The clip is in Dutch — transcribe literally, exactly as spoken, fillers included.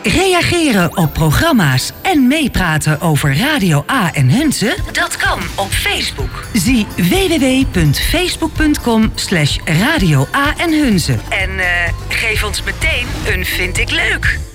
Reageren op programma's en meepraten over Radio A en Hunze? Dat kan op Facebook. Zie w w w punt facebook punt com slash radio A en Hunze. En uh, geef ons meteen een vind ik leuk.